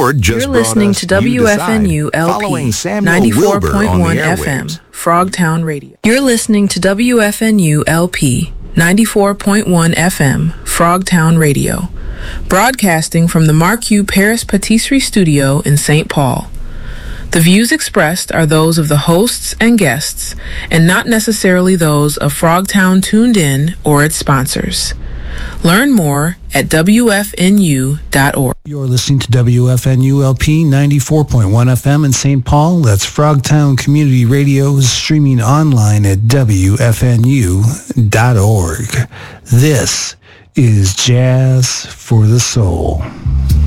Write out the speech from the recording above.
Lord just You're brought listening us to You Decide, WFNU following LP Samuel Wilbur on the 94.1 airwaves. FM, Frogtown Radio. You're listening to WFNU LP 94.1 FM, Frogtown Radio, broadcasting from the Marquis Paris Patisserie Studio in St. Paul. The views expressed are those of the hosts and guests, and not necessarily those of Frogtown Tuned In or its sponsors. Learn more at WFNU.org. You're listening to WFNU-LP 94.1 FM in St. Paul. That's Frogtown Community Radio, streaming online at WFNU.org. This is Jazz for the Soul.